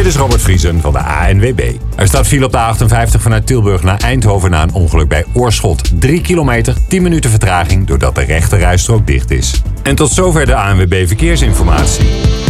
Dit is Robert Vriesen van de ANWB. Er staat file op de A58 vanuit Tilburg naar Eindhoven na een ongeluk bij Oorschot. 3 kilometer, 10 minuten vertraging doordat de rechte rijstrook dicht is. En tot zover de ANWB Verkeersinformatie.